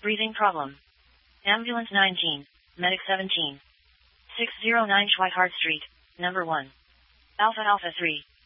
Breathing problem. Ambulance 19, Medic 17. 609 Schweihart Street, number 1. Alpha Alpha 3.